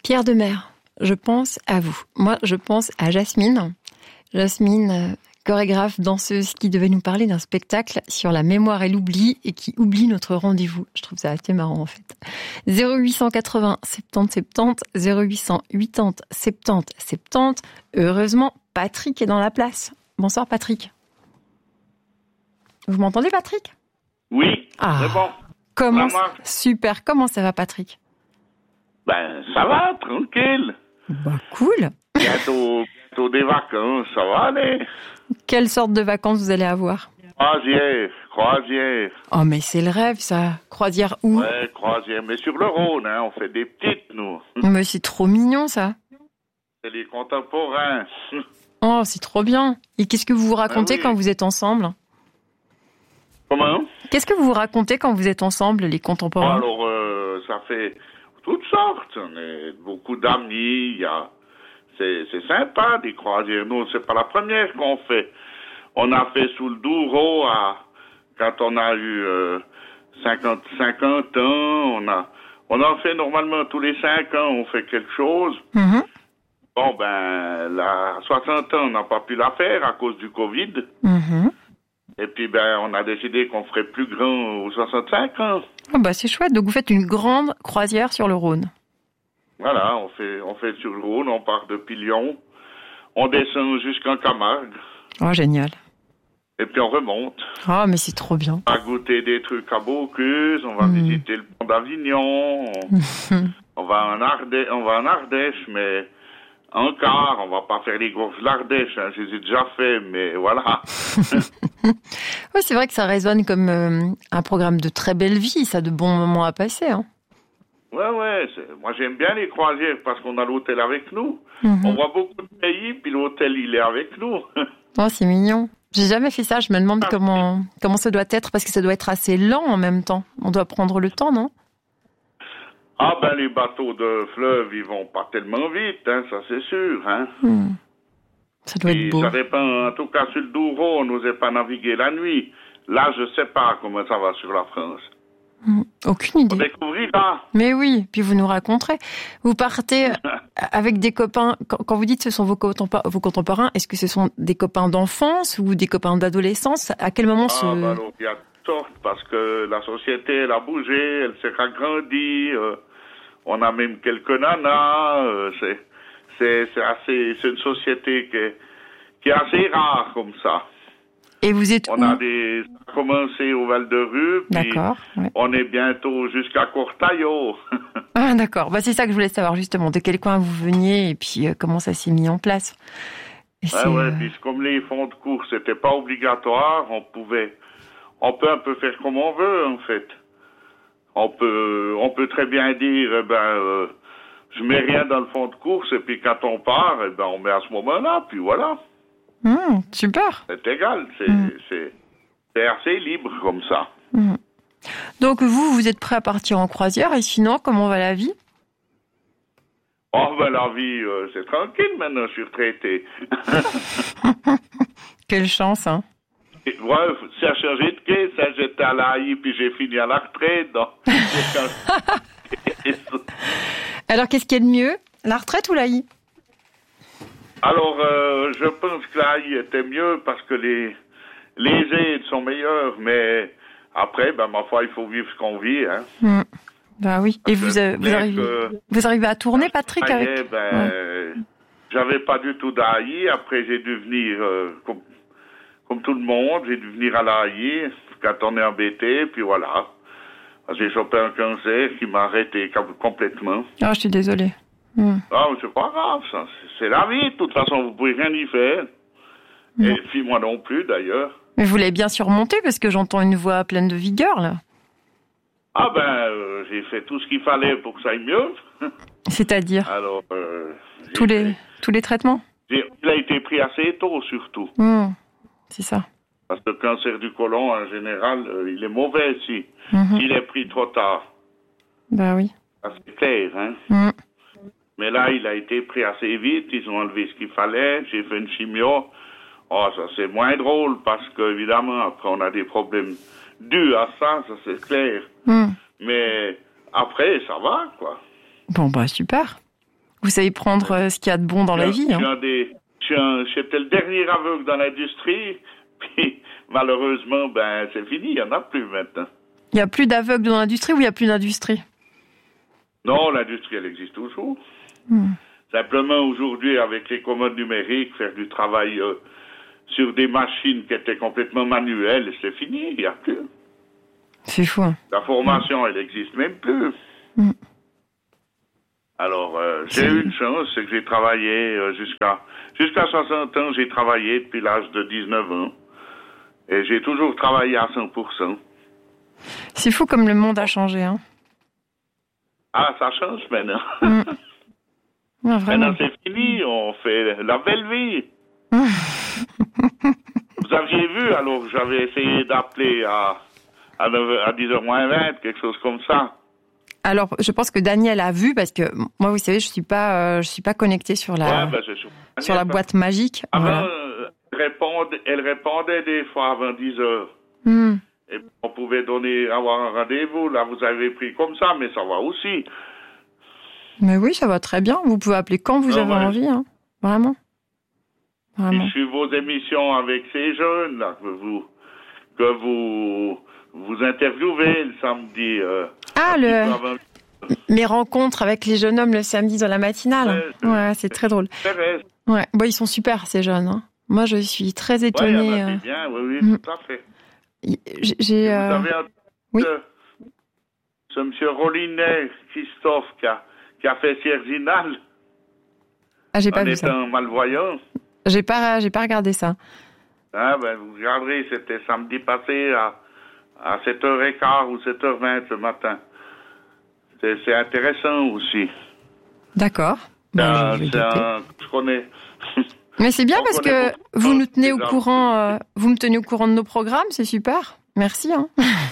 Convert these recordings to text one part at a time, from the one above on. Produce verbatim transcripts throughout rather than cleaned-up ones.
Pierre Demers, je pense à vous. Moi, je pense à Jasmine. Jasmine, chorégraphe, danseuse, qui devait nous parler d'un spectacle sur la mémoire et l'oubli et qui oublie notre rendez-vous. Je trouve ça assez marrant, en fait. zéro huit cent quatre-vingts soixante-dix soixante-dix, zéro huit cent quatre-vingts soixante-dix soixante-dix. Heureusement, Patrick est dans la place. Bonsoir, Patrick. Vous m'entendez, Patrick? Oui, ah, c'est bon. Comment Maman. Super. Comment ça va, Patrick? Ben, ça va, tranquille. Bah, cool. Bientôt, bientôt des vacances, ça va aller. Quelle sorte de vacances vous allez avoir? Croisière, croisière. Oh, mais c'est le rêve, ça. Croisière où? Ouais, croisière, mais sur le Rhône, hein, on fait des petites, nous. Mais c'est trop mignon, ça. C'est les contemporains. Oh, c'est trop bien. Et qu'est-ce que vous vous racontez Ah oui. quand vous êtes ensemble? Comment? Qu'est-ce que vous vous racontez quand vous êtes ensemble, les contemporains? Alors, euh, ça fait toutes sortes. On est beaucoup d'amis. Il y a, c'est, c'est sympa des croisières. Nous, c'est pas la première qu'on fait. On a fait sous le Douro à quand on a eu euh, cinquante, cinquante ans. On a, on en fait normalement tous les cinq ans. On fait quelque chose. Mhm. Bon ben, là, à soixante ans, on n'a pas pu la faire à cause du Covid. Mhm. Et puis, ben, on a décidé qu'on ferait plus grand aux soixante-cinq ans. Oh, bah, c'est chouette. Donc, vous faites une grande croisière sur le Rhône. Voilà, on fait, on fait sur le Rhône, on part depuis Lyon, on descend jusqu'en Camargue, Oh, génial. et puis on remonte. Oh, mais c'est trop bien. On va goûter des trucs à Bocuse, on va Mm. visiter le pont d'Avignon, on, on va en Ardèche, on va en Ardèche, mais encore, on va pas faire les gorges de l'Ardèche, hein, je les ai déjà fait, mais voilà. Oui, c'est vrai que ça résonne comme euh, un programme de très belle vie. Ça a de bons moments à passer. Hein. Ouais, ouais, c'est, moi j'aime bien les croisières parce qu'on a l'hôtel avec nous. Mhm. On voit beaucoup de pays, puis l'hôtel il est avec nous. Oh, c'est mignon. J'ai jamais fait ça. Je me demande comment comment ça doit être parce que ça doit être assez lent en même temps. On doit prendre le temps, non? Ah ben les bateaux de fleuve, ils vont pas tellement vite, hein, ça c'est sûr, hein. Hmm. Ça doit Et être beau. ça dépend, en tout cas sur le Douro, on n'osait pas naviguer la nuit. Là, je sais pas comment ça va sur la France. Hmm. Aucune On idée. découvrira. Mais oui, puis vous nous raconterez. Vous partez avec des copains. Quand, quand vous dites ce sont vos, contempor- vos contemporains, est-ce que ce sont des copains d'enfance ou des copains d'adolescence? À quel moment Ah ce... ben alors, il y a toutes sortes, parce que la société, elle a bougé, elle s'est agrandie, euh, on a même quelques nanas, euh, c'est, c'est, c'est assez, c'est une société qui est, qui est assez rare comme ça. Et vous êtes On où? a des, ça a commencé au Val-de-Rue, puis D'accord. Ouais. on est bientôt jusqu'à Cortaillot. Ah, d'accord. Bah, c'est ça que je voulais savoir, justement. De quel coin vous veniez et puis euh, comment ça s'est mis en place. Et Ouais, c'est, ouais, euh, puis comme les fonds de cours, c'était pas obligatoire, on pouvait, on peut un peu faire comme on veut, en fait. On peut, on peut très bien dire, eh ben, euh, je mets rien dans le fond de course, et puis quand on part, eh ben, on met à ce moment-là, puis voilà. hmm, super. C'est égal, c'est, Mm. c'est, c'est assez libre comme ça. Hmm. Donc, vous, vous êtes prêt à partir en croisière et sinon, comment va la vie? Oh, ben, la vie, euh, c'est tranquille maintenant, je suis retraité. Quelle chance, hein. Et, ouais, ça a changé de quai, ça, j'étais à l'A I, puis j'ai fini à la retraite, donc. Alors, qu'est-ce qu'il y a de mieux? La retraite ou l'A I? Alors, euh, je pense que l'A I était mieux parce que les, les aides sont meilleures, mais après, ben, ma foi, il faut vivre ce qu'on vit, hein. Hmm. Bah oui. Et vous, euh, vous, Mais arrivez, que- vous arrivez à tourner, Patrick, Ça y avec... est, ben, Ouais. euh, j'avais pas du tout d'A I. Après, j'ai dû venir, euh, comme, comme tout le monde, j'ai dû venir à l'A I quand on est embêté, puis voilà. J'ai chopé un cancer qui m'a arrêté com- complètement. Ah, je suis désolée. Hmm. Ah, mais c'est pas grave, ça. C'est- C'est la vie, de toute façon, vous pouvez rien y faire. Non. Et puis moi non plus, d'ailleurs. Mais vous l'avez bien surmonté parce que j'entends une voix pleine de vigueur, là. Ah ben, euh, j'ai fait tout ce qu'il fallait pour que ça aille mieux. C'est-à-dire Alors, euh, j'ai tous les, fait- tous les traitements? j'ai- il a été pris assez tôt, surtout. Hmm. C'est ça. Parce que le cancer du côlon, en général, euh, il est mauvais si Mhm. il est pris trop tard. Bah oui. Ça, c'est clair, hein. Hmm. Mais là, il a été pris assez vite. Ils ont enlevé ce qu'il fallait. J'ai fait une chimio. Oh, ça, c'est moins drôle parce qu'évidemment, après, on a des problèmes dus à ça, ça, c'est clair. Hmm. Mais après, ça va, quoi. Bon, bah super. Vous savez prendre euh, ce qu'il y a de bon dans je, la vie. Hein. Des, un, j'étais le dernier aveugle dans l'industrie, puis malheureusement, ben c'est fini, il n'y en a plus maintenant. Il n'y a plus d'aveugles dans l'industrie ou il n'y a plus d'industrie? Non, l'industrie, elle existe toujours. Hmm. Simplement, aujourd'hui, avec les commandes numériques, faire du travail euh, sur des machines qui étaient complètement manuelles, c'est fini, il n'y a plus. C'est fou. Hein. La formation, mm. elle n'existe même plus. Mm. Alors, euh, j'ai eu une chance, c'est que j'ai travaillé euh, jusqu'à jusqu'à soixante ans, j'ai travaillé depuis l'âge de dix-neuf ans. Et j'ai toujours travaillé à cent pour cent. C'est fou comme le monde a changé. Hein. Ah, ça change maintenant. Mm. Ah, maintenant, c'est fini, on fait la belle vie. Vous aviez vu, alors j'avais essayé d'appeler à, à, à dix heures moins vingt, quelque chose comme ça. Alors, je pense que Daniel a vu, parce que moi, vous savez, je suis pas, euh, je suis pas connectée sur la, ouais, ben, sur, sur la boîte magique. Avant, voilà. euh, elle, répondait, elle répondait des fois avant dix heures. Mm. Et on pouvait donner, avoir un rendez-vous. Là, vous avez pris comme ça, mais ça va aussi. Mais oui, ça va très bien. Vous pouvez appeler quand vous ah, avez ouais. envie, hein. Vraiment. Vraiment. Je suis vos émissions avec ces jeunes là que vous que vous vous interviewez le samedi. Euh, ah le avant... mes rencontres avec les jeunes hommes le samedi dans la matinale. Ouais, ouais c'est très drôle. Ouais, bon, ils sont super ces jeunes. Hein. Moi, je suis très étonnée. Ouais, euh... bien, oui, oui, tout à fait. J'ai. Euh... Vous avez un... oui. Ce monsieur Rollinet Christophe qui a qui a fait Cierzinal. Ah, j'ai pas en vu étant ça. malvoyant. J'ai pas, j'ai pas regardé ça. Ah, ben, vous regarderez, c'était samedi passé à, à sept heures quinze ou sept heures vingt le matin. C'est, c'est intéressant aussi. D'accord. Bon, euh, je, c'est un, je connais. Mais c'est bien parce que vous nous tenez au courant, euh, vous me tenez au courant de nos programmes, c'est super. Merci, hein.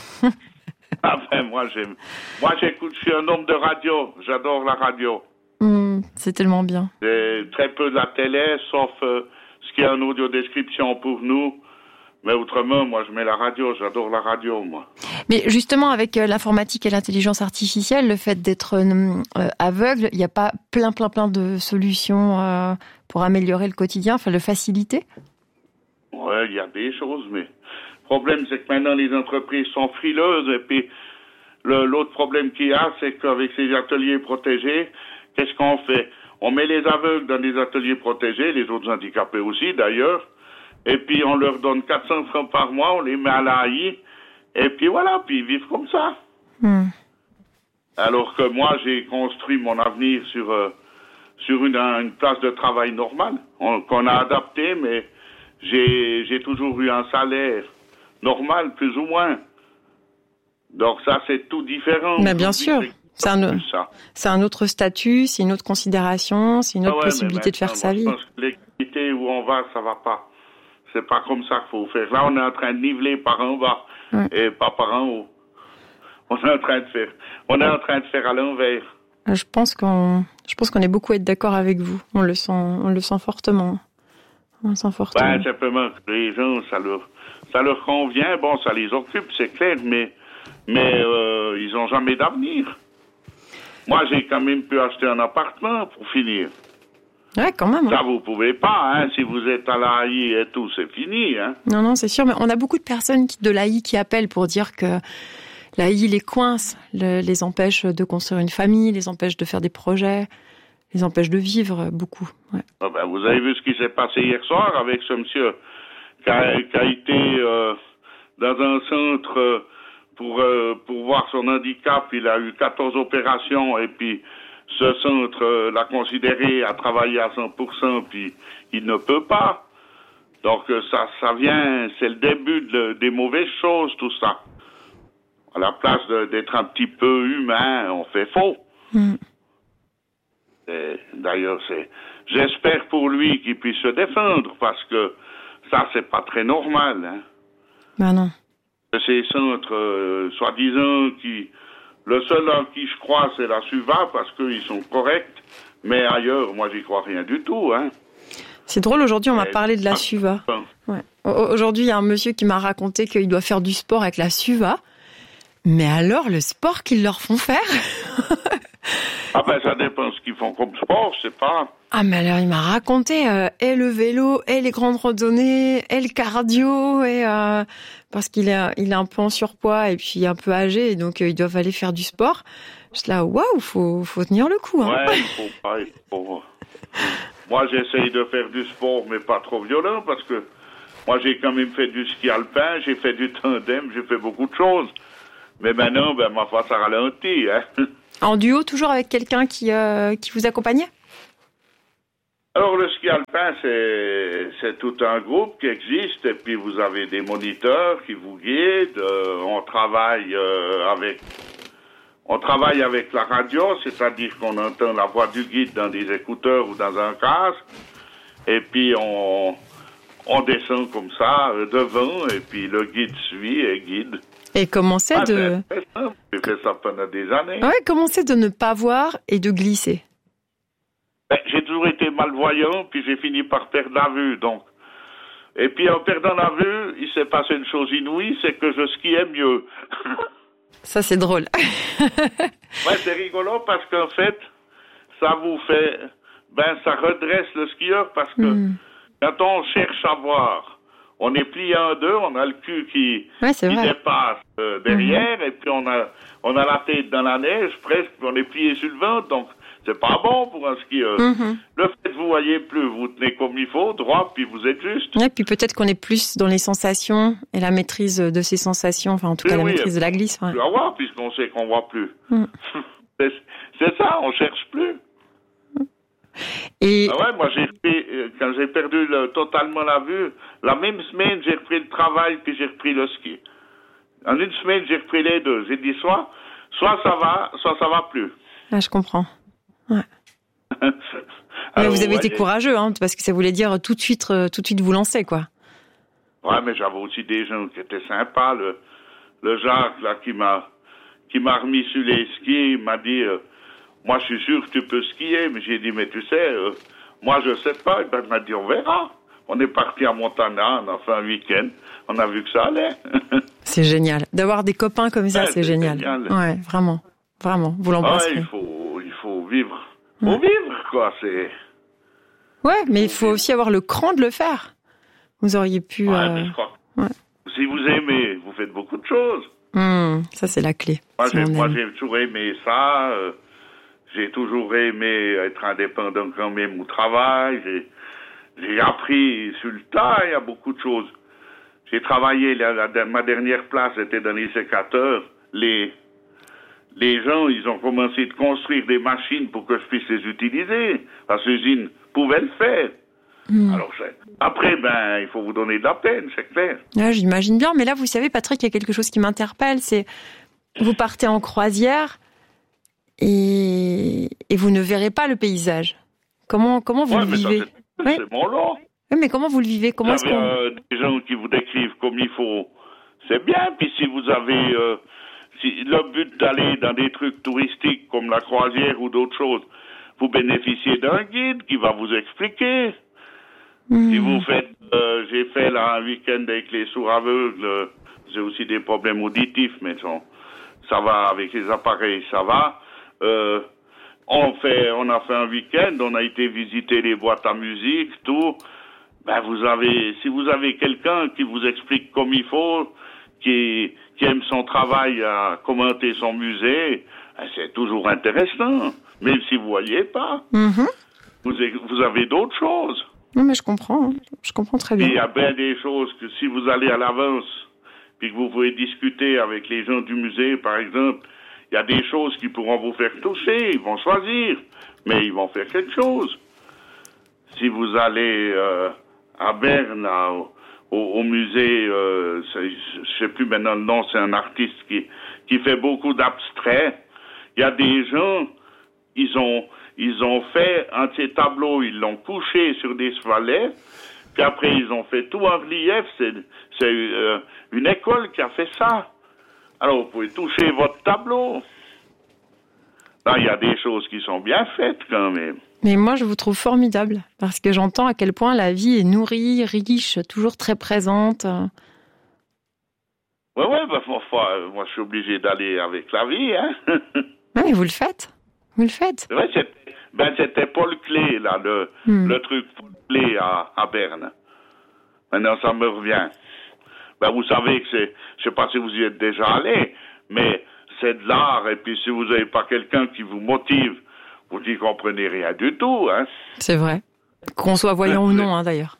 Ah ben, moi, j'aime. Moi, j'écoute, je suis un homme de radio. J'adore la radio. Mmh, c'est tellement bien. C'est très peu de la télé, sauf euh, ce qui est en audio-description pour nous. Mais autrement, moi, je mets la radio. J'adore la radio, moi. Mais justement, avec euh, l'informatique et l'intelligence artificielle, le fait d'être euh, aveugle, il n'y a pas plein, plein, plein de solutions euh, pour améliorer le quotidien, enfin, le faciliter? Ouais, il y a des choses, mais le problème, c'est que maintenant, les entreprises sont frileuses. Et puis, le, l'autre problème qu'il y a, c'est qu'avec ces ateliers protégés, qu'est-ce qu'on fait? On met les aveugles dans des ateliers protégés, les autres handicapés aussi d'ailleurs, et puis on leur donne quatre cents francs par mois, on les met à l'A I, et puis voilà, puis ils vivent comme ça. Mm. Alors que moi, j'ai construit mon avenir sur, euh, sur une, une place de travail normale, on, qu'on a adapté, mais j'ai, j'ai toujours eu un salaire normal, plus ou moins. Donc ça, c'est tout différent. Mais bien sûr. C'est un, ça. c'est un autre statut, c'est une autre considération, c'est une autre ah ouais, possibilité de faire sa vie. Je pense que l'équité où on va, ça va pas. C'est pas comme ça qu'il faut faire. Là, on est en train de niveler par en bas ouais. et pas par en haut. On est en train de faire, on est en train de faire à l'envers. Je pense qu'on, je pense qu'on est beaucoup à être d'accord avec vous. On le sent, on le sent fortement. On le sent fortement. Ben, simplement que les gens, ça leur, ça leur convient. Bon, ça les occupe, c'est clair, mais, mais euh, ils ont jamais d'avenir. Moi, j'ai quand même pu acheter un appartement pour finir. Ouais, quand même. Ça, hein. vous pouvez pas, hein. Si vous êtes à l'A I et tout, c'est fini, hein. Non, non, c'est sûr. Mais on a beaucoup de personnes qui, de l'A I qui appellent pour dire que l'A I les coince, le, les empêche de construire une famille, les empêche de faire des projets, les empêche de vivre beaucoup. Ouais. Ah ben, vous avez vu ce qui s'est passé hier soir avec ce monsieur qui a, qui a été euh, dans un centre... Euh, Pour, euh, pour voir son handicap, il a eu quatorze opérations et puis ce centre euh, l'a considéré à travailler à cent pour cent puis il ne peut pas. Donc euh, ça, ça vient, c'est le début de, des mauvaises choses, tout ça. À la place de, d'être un petit peu humain, on fait faux. Mm. Et, d'ailleurs, c'est, j'espère pour lui qu'il puisse se défendre parce que ça, c'est pas très normal. Hein. Ben non. Ces centres, euh, soi-disant, qui, le seul en qui je crois, c'est la SUVA, parce qu'ils sont corrects, mais ailleurs, moi, j'y crois rien du tout, hein. C'est drôle, aujourd'hui, on m'a parlé de la SUVA. Ouais. Aujourd'hui, il y a un monsieur qui m'a raconté qu'il doit faire du sport avec la SUVA, mais alors, le sport qu'ils leur font faire? Ah ben, ça dépend ce qu'ils qu'ils font comme sport, je sais pas. Ah, mais alors, il m'a raconté, euh, et le vélo, et les grandes randonnées, et le cardio, et euh, parce qu'il est, il est un peu en surpoids et puis un peu âgé, et donc euh, ils doivent aller faire du sport. Je suis là, waouh, faut, faut tenir le coup. Hein. Ouais, il faut pas, il faut... Moi, j'essaye de faire du sport, mais pas trop violent, parce que moi, j'ai quand même fait du ski alpin, j'ai fait du tandem, j'ai fait beaucoup de choses. Mais maintenant, ben, ma foi, ça ralentit. Hein. En duo, toujours avec quelqu'un qui, euh, qui vous accompagnait? Alors, le ski alpin, c'est, c'est tout un groupe qui existe, et puis vous avez des moniteurs qui vous guident. Euh, on travaille euh, avec, on travaille avec la radio, c'est-à-dire qu'on entend la voix du guide dans des écouteurs ou dans un casque, et puis on, on descend comme ça euh, devant, et puis le guide suit et guide. Et comment c'est ah, de... C'est simple. J'ai fait ça pendant des années. Ouais, comment c'est de ne pas voir et de glisser? Ben, j'ai toujours été malvoyant, puis j'ai fini par perdre la vue, donc. Et puis en perdant la vue, il s'est passé une chose inouïe, c'est que je skiais mieux. Ça, c'est drôle. Ouais, c'est rigolo parce qu'en fait, ça vous fait... Ben, ça redresse le skieur parce que mm. quand on cherche à voir, on est plié en deux, on a le cul qui, ouais, c'est qui vrai. dépasse euh, derrière, mm. et puis on a, on a la tête dans la neige presque, puis on est plié sur le ventre, donc c'est pas bon pour un skieur. Mm-hmm. Le fait que vous voyez plus, vous tenez comme il faut, droit, puis vous êtes juste. Et puis peut-être qu'on est plus dans les sensations et la maîtrise de ces sensations, enfin en tout oui, cas la oui, maîtrise de la glisse. Ouais. Plus à voir, puisqu'on sait qu'on voit plus. Mm. c'est, c'est ça, on cherche plus. Et... Ah ouais, moi j'ai repris, quand j'ai perdu le, totalement la vue, la même semaine j'ai repris le travail puis j'ai repris le ski. En une semaine j'ai repris les deux. J'ai dit soit, soit ça va, soit ça va plus. Ah, je comprends. Ouais. Alors, mais vous avez ouais, été courageux, hein, parce que ça voulait dire tout de suite, euh, tout de suite vous lancer, quoi. Ouais, mais j'avais aussi des gens qui étaient sympas. Le, le Jacques là qui m'a, qui m'a remis sur les skis, il m'a dit. Euh, Moi, je suis sûr que tu peux skier, mais j'ai dit, mais tu sais, euh, moi, je sais pas. Et ben, il m'a dit, on verra. On est parti à Montana, on a fait un week-end, on a vu que ça allait. C'est génial. D'avoir des copains comme ça, ouais, c'est, c'est génial. génial. Ouais, vraiment. Vraiment. Vous l'embrasserez. Ouais, il faut, il faut vivre. Il faut ouais. vivre, quoi, c'est... Ouais, mais il faut aussi avoir le cran de le faire. Vous auriez pu... Ouais, euh... mais je crois que ouais. si vous aimez, vous faites beaucoup de choses. Mmh, ça, c'est la clé. Moi, si j'ai, moi j'ai toujours aimé ça. Euh, j'ai toujours aimé être indépendant quand même au travail. J'ai, j'ai appris sur le tas, il y a beaucoup de choses. J'ai travaillé, la, la, ma dernière place était dans les sécateurs. Les, les gens, ils ont commencé de construire des machines pour que je puisse les utiliser. Parce que l'usine pouvait le faire. Mmh. Alors, c'est... après, ben, il faut vous donner de la peine, c'est clair. Là, j'imagine bien. Mais là, vous savez, Patrick, il y a quelque chose qui m'interpelle. C'est, vous partez en croisière et, et vous ne verrez pas le paysage. Comment, comment vous ouais, le mais vivez? Ça, c'est, ouais. c'est mon lot. Oui, mais comment vous le vivez? Comment est-ce qu'on... euh, des gens qui vous décrivent comme il faut, c'est bien. Puis si vous avez euh, si, le but d'aller dans des trucs touristiques comme la croisière ou d'autres choses, vous bénéficiez d'un guide qui va vous expliquer. Mmh. Si vous faites, euh, j'ai fait là un week-end avec les sourds aveugles, euh, j'ai aussi des problèmes auditifs, mais son, ça va avec les appareils, ça va. Euh, on fait, on a fait un week-end, on a été visiter les boîtes à musique, tout. Ben vous avez, si vous avez quelqu'un qui vous explique comme il faut, qui, qui aime son travail à commenter son musée, ben c'est toujours intéressant, même si vous voyez pas. Mmh. Vous, vous avez d'autres choses. Non, mais je comprends, je comprends très bien. Il y a bien des choses que si vous allez à l'avance, puis que vous pouvez discuter avec les gens du musée, par exemple, il y a des choses qui pourront vous faire toucher, ils vont choisir, mais ils vont faire quelque chose. Si vous allez euh, à Berne, là, au, au musée, euh, je sais plus maintenant le nom, c'est un artiste qui, qui fait beaucoup d'abstraits. Il y a des gens, ils ont... Ils ont fait un de ces tableaux, ils l'ont couché sur des chevalets, puis après ils ont fait tout en relief. C'est, c'est euh, une école qui a fait ça. Alors vous pouvez toucher votre tableau. Là, il y a des choses qui sont bien faites quand même. Mais moi, je vous trouve formidable, parce que j'entends à quel point la vie est nourrie, riche, toujours très présente. Ouais, ouais, bah, moi, moi je suis obligé d'aller avec la vie, hein. Ouais, mais vous le faites. Vous le faites. C'est vrai, c'est... Ben, c'était Paul Clé, là, le, mm. le truc Paul Clé à, à Berne. Maintenant, ça me revient. Ben, vous savez que c'est, je sais pas si vous y êtes déjà allé, mais c'est de l'art, et puis si vous n'avez pas quelqu'un qui vous motive, vous n'y comprenez rien du tout, hein. C'est vrai. Qu'on soit voyant ou non, hein, d'ailleurs.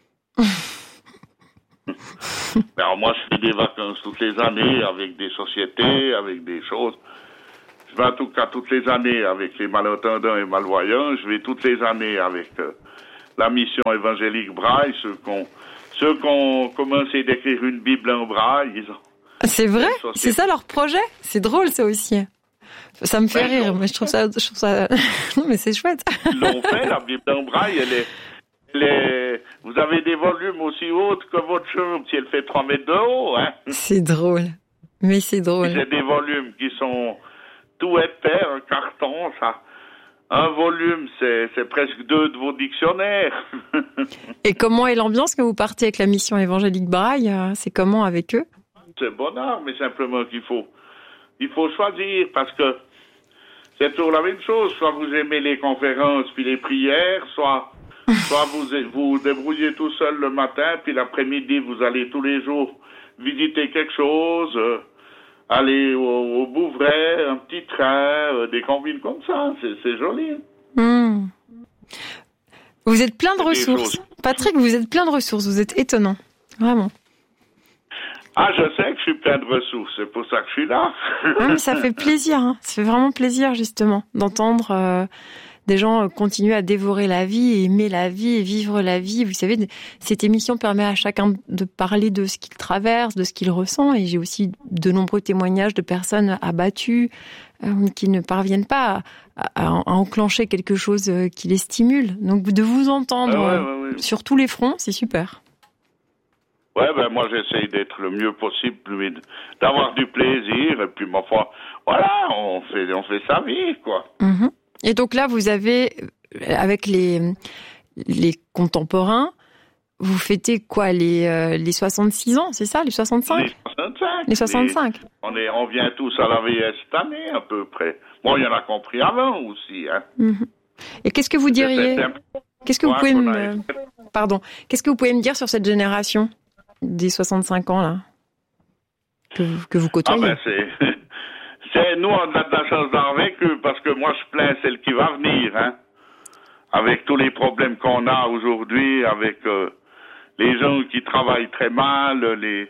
Alors moi, je fais des vacances toutes les années avec des sociétés, avec des choses. Je vais en tout cas toutes les années avec les malentendants et malvoyants. Je vais toutes les années avec euh, la mission évangélique Braille, ceux qu'on ceux qu'on commencé d'écrire une Bible en Braille. Ils ont... C'est vrai? C'est ça leur projet? C'est drôle, ça aussi. Ça me fait ben, rire, mais je trouve ça... Je trouve ça... non, mais c'est chouette. Ils l'ont fait, la Bible en Braille, elle est... Les... Vous avez des volumes aussi hauts que votre chambre, si elle fait trois mètres de haut, hein. C'est drôle. Mais c'est drôle. C'est des volumes qui sont tout épais, un carton, ça. Un volume, c'est, c'est presque deux de vos dictionnaires. Et comment est l'ambiance quand vous partez avec la mission évangélique Braille? C'est comment avec eux? C'est bonheur, mais simplement qu'il faut, il faut choisir, parce que c'est toujours la même chose. Soit vous aimez les conférences puis les prières, soit... Soit vous vous débrouillez tout seul le matin, puis l'après-midi, vous allez tous les jours visiter quelque chose, euh, aller au, au Bouvray, un petit train, euh, des combines comme ça, c'est, c'est joli. Mmh. Vous êtes plein de c'est ressources. Patrick, vous êtes plein de ressources, vous êtes étonnant, vraiment. Ah, je sais que je suis plein de ressources, c'est pour ça que je suis là. Ah, mais ça fait plaisir, hein. Ça fait vraiment plaisir, justement, d'entendre... Euh... des gens continuent à dévorer la vie, aimer la vie et vivre la vie. Vous savez, cette émission permet à chacun de parler de ce qu'il traverse, de ce qu'il ressent. Et j'ai aussi de nombreux témoignages de personnes abattues euh, qui ne parviennent pas à, à, à enclencher quelque chose qui les stimule. Donc de vous entendre ah ouais, ouais, ouais. sur tous les fronts, c'est super. Ouais, ben moi j'essaye d'être le mieux possible, d'avoir du plaisir. Et puis, ma foi, voilà, on fait, on fait sa vie, quoi. Mm-hmm. Et donc là, vous avez, avec les, les contemporains, vous fêtez quoi, les, euh, les soixante-six ans, c'est ça, les soixante-cinq? Les soixante-cinq. Les soixante-cinq. Les, on, est, on vient tous à la vieillesse cette année, à peu près. Bon, il y en a compris avant aussi, hein. Mm-hmm. Et qu'est-ce que vous diriez, qu'est-ce que vous pouvez me, pardon, qu'est-ce que vous pouvez me dire sur cette génération des soixante-cinq ans, là, que, que vous côtoyez? Ah ben, c'est... C'est, nous, on a de la chance d'avoir vécu, parce que moi, je plains celle qui va venir, hein. Avec tous les problèmes qu'on a aujourd'hui, avec euh, les gens qui travaillent très mal, les,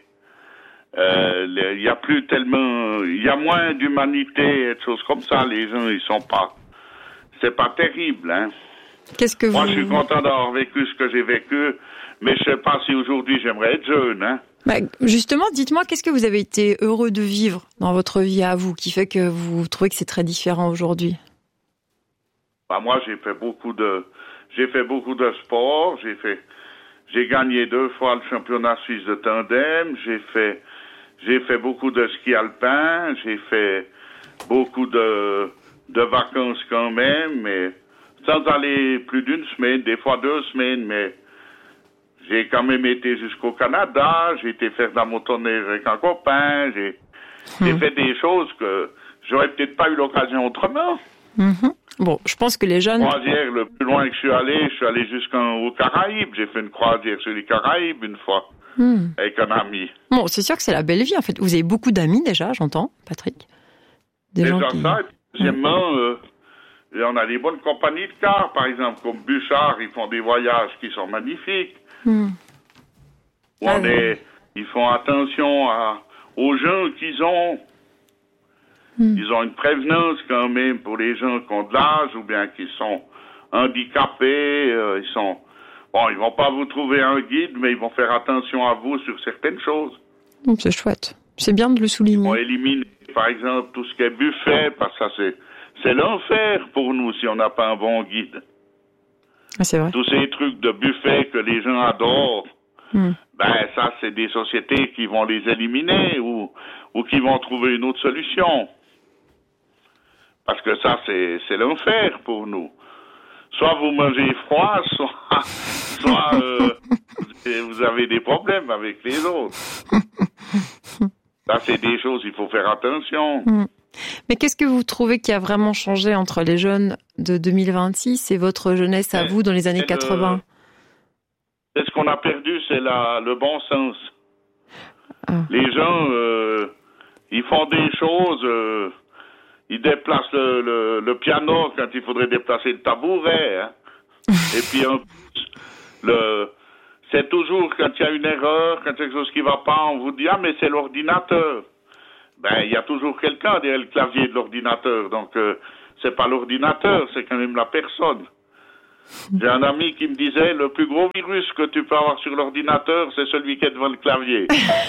euh, les, il y a plus tellement, il y a moins d'humanité et de choses comme ça. Les gens, ils sont pas, c'est pas terrible, hein. Qu'est-ce que moi, vous... je suis content d'avoir vécu ce que j'ai vécu, mais je sais pas si aujourd'hui j'aimerais être jeune, hein. Bah, justement, dites-moi, qu'est-ce que vous avez été heureux de vivre dans votre vie à vous, qui fait que vous trouvez que c'est très différent aujourd'hui? Bah, moi, j'ai fait beaucoup de, j'ai fait beaucoup de sport, j'ai fait, j'ai gagné deux fois le championnat suisse de tandem, j'ai fait, j'ai fait beaucoup de ski alpin, j'ai fait beaucoup de, de vacances quand même, mais sans aller plus d'une semaine, des fois deux semaines, mais j'ai quand même été jusqu'au Canada, j'ai été faire de la motoneige avec un copain, j'ai, mmh. j'ai fait des choses que j'aurais peut-être pas eu l'occasion autrement. Mmh. Bon, je pense que les jeunes... Croisière, le plus loin que je suis allé, je suis allé jusqu'aux Caraïbes. J'ai fait une croisière sur les Caraïbes une fois, mmh. avec un ami. Bon, c'est sûr que c'est la belle vie, en fait. Vous avez beaucoup d'amis déjà, j'entends, Patrick. Des gens qui... ça, et puis, deuxièmement, mmh. euh, on a des bonnes compagnies de cars, par exemple, comme Bouchard, ils font des voyages qui sont magnifiques. Mmh. On ah, est, ils font attention à, aux gens qu'ils ont. Mmh. Ils ont une prévenance quand même pour les gens qui ont de l'âge ou bien qui sont handicapés. Euh, ils sont, bon, ils vont pas vous trouver un guide, mais ils vont faire attention à vous sur certaines choses. Mmh, c'est chouette. C'est bien de le souligner. Ils vont éliminer, par exemple, tout ce qui est buffet, parce que ça c'est, c'est l'enfer pour nous si on n'a pas un bon guide. Ah, c'est vrai. Tous ces trucs de buffet que les gens adorent, mmh. ben ça, c'est des sociétés qui vont les éliminer ou, ou qui vont trouver une autre solution. Parce que ça, c'est, c'est l'enfer pour nous. Soit vous mangez froid, soit, soit euh, vous avez des problèmes avec les autres. Ça, c'est des choses, il faut faire attention. Mmh. Mais qu'est-ce que vous trouvez qui a vraiment changé entre les jeunes de deux mille vingt-six et votre jeunesse à Mais, vous dans les années quatre-vingts? Le, c'est ce qu'on a perdu, c'est la, le bon sens. Ah. Les gens, euh, ils font des choses, euh, ils déplacent le, le, le piano quand il faudrait déplacer le tabouret. Hein. Et puis, on, le, c'est toujours quand il y a une erreur, quand il y a quelque chose qui ne va pas, on vous dit « Ah, mais c'est l'ordinateur ». Ben, il y a toujours quelqu'un derrière le clavier de l'ordinateur. Donc, euh, c'est pas l'ordinateur, c'est quand même la personne. J'ai un ami qui me disait, le plus gros virus que tu peux avoir sur l'ordinateur, c'est celui qui est devant le clavier.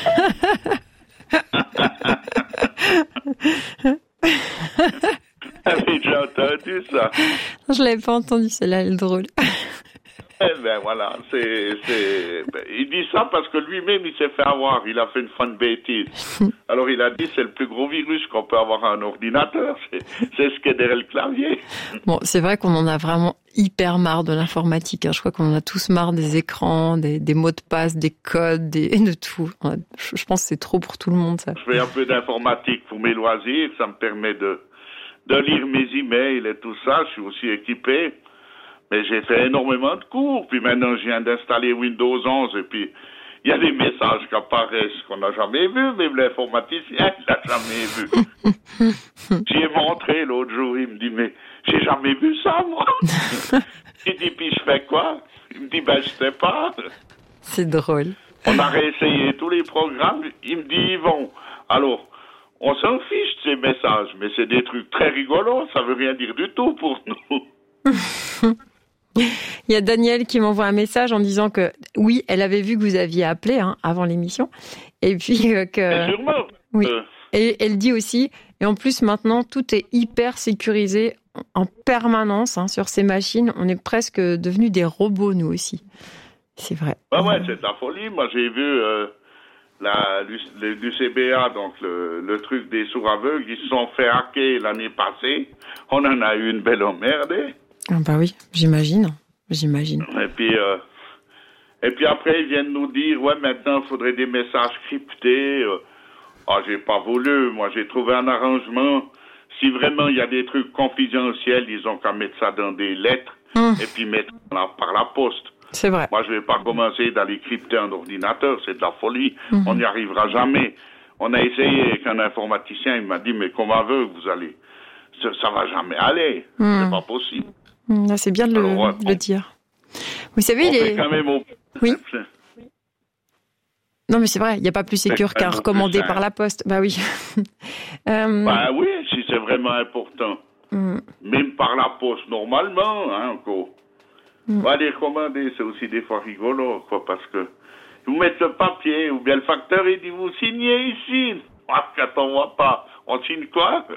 Avez déjà entendu ça? Je l'avais pas entendu, celle-là, elle est drôle. Eh ben voilà, c'est, c'est, ben, il dit ça parce que lui-même il s'est fait avoir, il a fait une fin de bêtise. Alors il a dit c'est le plus gros virus qu'on peut avoir à un ordinateur, c'est, c'est ce qui est derrière le clavier. Bon, c'est vrai qu'on en a vraiment hyper marre de l'informatique. Hein. Je crois qu'on en a tous marre des écrans, des, des mots de passe, des codes, des, de tout. Je pense que c'est trop pour tout le monde ça. Je fais un peu d'informatique pour mes loisirs, ça me permet de, de lire mes emails et tout ça, je suis aussi équipé. Mais j'ai fait énormément de cours, puis maintenant je viens d'installer Windows onze, et puis il y a des messages qui apparaissent qu'on n'a jamais vus, même l'informaticien il l'a jamais vu. J'y ai montré l'autre jour, il me dit, mais j'ai jamais vu ça, moi. Il dit, puis je fais quoi? Il me dit, ben je sais pas. C'est drôle. On a réessayé tous les programmes, il me dit, Yvon, alors, on s'en fiche de ces messages, mais c'est des trucs très rigolos, ça veut rien dire du tout pour nous. Il y a Danielle qui m'envoie un message en disant que oui, elle avait vu que vous aviez appelé hein, avant l'émission, et puis euh, que sûrement. Oui. Euh... Et elle dit aussi, et en plus maintenant tout est hyper sécurisé en permanence hein, sur ces machines. On est presque devenus des robots nous aussi. C'est vrai. Bah ouais, c'est de la folie. Moi j'ai vu euh, la l'U C B A, donc le, le truc des sourds aveugles, ils se sont fait hacker l'année passée. On en a eu une belle emmerdée. Ah bah oui, j'imagine, j'imagine. Et puis, euh, et puis après, ils viennent nous dire, ouais, maintenant, il faudrait des messages cryptés. Ah, j'ai pas voulu. Moi, j'ai trouvé un arrangement. Si vraiment il y a des trucs confidentiels, ils ont qu'à mettre ça dans des lettres mmh. et puis mettre la, par la poste. C'est vrai. Moi, je vais pas commencer d'aller crypter un ordinateur. C'est de la folie. Mmh. On n'y arrivera jamais. On a essayé avec un informaticien. Il m'a dit, mais comme aveugle, vous allez, ça, ça va jamais aller. Mmh. C'est pas possible. Là, c'est bien de le, Alors, ouais, de le dire. Vous savez, on les... fait quand même au... Oui. Non, mais c'est vrai, il n'y a pas plus sécure qu'un recommandé par la poste. Bah oui. euh... Bah oui, si c'est vraiment important. Mm. Même par la poste, normalement, hein, encore. Mm. Bah, les recommandés, c'est aussi des fois rigolo, quoi, parce que vous mettez le papier, ou bien le facteur, il dit, vous signez ici. Ah, quand on voit pas, on signe quoi?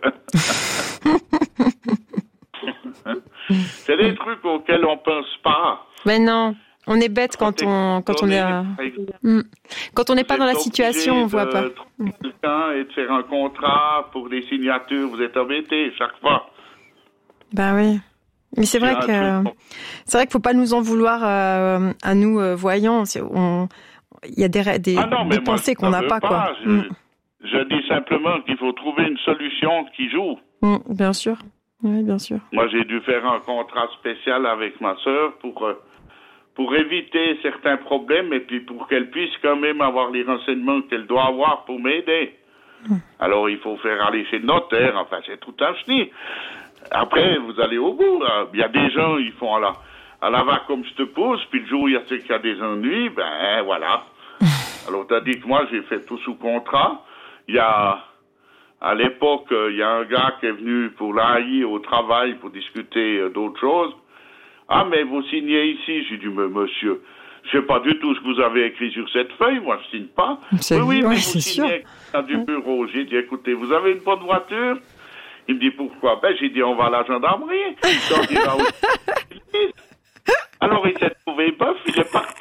C'est des trucs auxquels on pense pas. Mais non, on est bête quand, quand on quand on est à... mmh. quand on n'est pas dans la situation, on voit pas. Quelqu'un et de faire un contrat pour des signatures, vous êtes embêtés chaque fois. Ben oui, mais c'est vrai que truc... c'est vrai qu'il faut pas nous en vouloir euh, à nous euh, voyants. On... il y a des des, ah non, des pensées qu'on n'a pas, pas quoi. Je, mmh. je dis simplement qu'il faut trouver une solution qui joue. Mmh, bien sûr. Oui, bien sûr. Moi, j'ai dû faire un contrat spécial avec ma sœur pour euh, pour éviter certains problèmes et puis pour qu'elle puisse quand même avoir les renseignements qu'elle doit avoir pour m'aider. Mmh. Alors, il faut faire aller chez le notaire. Enfin, c'est tout un chenille. Après, vous allez au bout. Il y a des gens, ils font à la, à la va comme je te pousse, puis le jour où il y a ceux qui a des ennuis, ben voilà. Alors, t'as dit que moi, j'ai fait tout sous contrat. Il y a... À l'époque, il euh, y a un gars qui est venu pour l'A I au travail pour discuter euh, d'autres choses. Ah, mais vous signez ici. J'ai dit, mais monsieur, je sais pas du tout ce que vous avez écrit sur cette feuille. Moi, je signe pas. C'est oui, oui, ouais, mais vous c'est signez dans du bureau. J'ai dit, écoutez, vous avez une bonne voiture? Il me dit, pourquoi? Ben, j'ai dit, on va à la gendarmerie. Donc, il va au... Alors, il s'est trouvé bof, il est parti.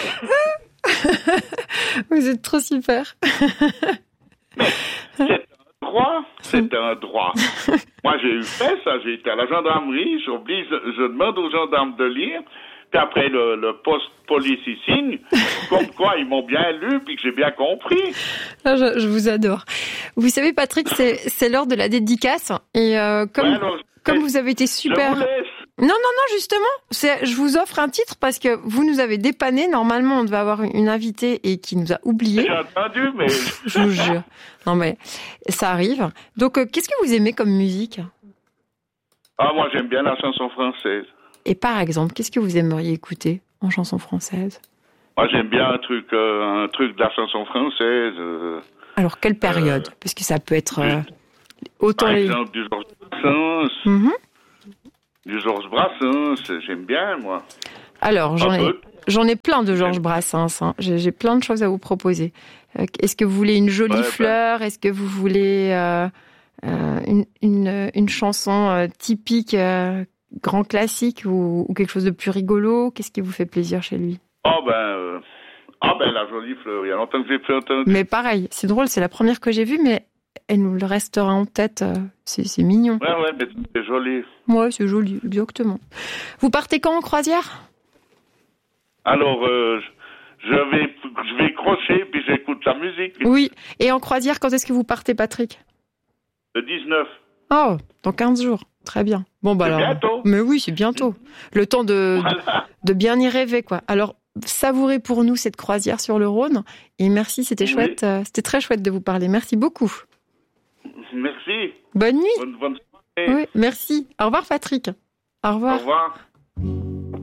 Vous êtes trop super. Mais, c'est droit, c'est un droit. Moi, j'ai eu fait ça, j'ai été à la gendarmerie, j'oblige, je demande aux gendarmes de lire, Puis après, le, le poste police, il signe, comme quoi ils m'ont bien lu, puis que j'ai bien compris. Ah, je, je vous adore. Vous savez, Patrick, c'est, c'est l'heure de la dédicace. Et euh, comme, Ouais, alors, comme vous avez été super... Je vous laisse. Non, non, non, justement, c'est, je vous offre un titre parce que vous nous avez dépanné. Normalement, on devait avoir une invitée et qui nous a oubliés. J'ai entendu, mais... Je vous jure. Non, mais ça arrive. Donc, euh, qu'est-ce que vous aimez comme musique? Ah, moi, j'aime bien la chanson française. Et par exemple, qu'est-ce que vous aimeriez écouter en chanson française? Moi, j'aime bien un truc, euh, un truc de la chanson française. Euh, Alors, quelle période? euh, Parce que ça peut être euh, autant par les... exemple, du Georges Brassens. Mhm. Du Georges Brassens, j'aime bien, moi. Alors, j'en Un ai, peu. j'en ai plein de Georges Brassens. Hein. J'ai, j'ai plein de choses à vous proposer. Euh, est-ce que vous voulez une jolie Ouais, fleur? Est-ce que vous voulez euh, euh, une, une, une chanson euh, typique, euh, grand classique ou, ou quelque chose de plus rigolo? Qu'est-ce qui vous fait plaisir chez lui? Oh, ben... euh, Ah, ben, la jolie fleur. Il y a longtemps que j'ai fait entendu. Mais pareil, c'est drôle, c'est la première que j'ai vue, mais elle nous le restera en tête. euh, C'est, c'est mignon. Ouais, ouais, mais c'est joli. Ouais, c'est joli, exactement. Vous partez quand en croisière? Alors, euh, je je vais, je vais crocher, puis j'écoute la musique. Oui. Et en croisière, quand est-ce que vous partez, Patrick? Le dix-neuf. Oh, dans quinze jours. Très bien. Bon, bah C'est alors. bientôt. Mais oui, c'est bientôt. Le temps de, Voilà. de bien y rêver, quoi. Alors, savourez pour nous cette croisière sur le Rhône. Et merci, c'était Oui. chouette. euh, C'était très chouette de vous parler. Merci beaucoup. Merci. Bonne nuit. Bonne, bonne soirée. Oui, merci. Au revoir, Patrick. Au revoir. Au revoir.